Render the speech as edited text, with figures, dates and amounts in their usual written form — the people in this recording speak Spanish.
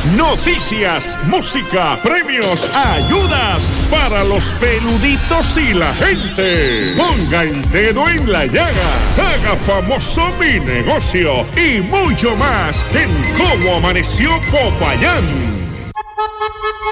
Noticias, música, premios, ayudas para los peluditos y la gente. Ponga el dedo en la llaga, haga famoso mi negocio y mucho más en Cómo Amaneció Popayán.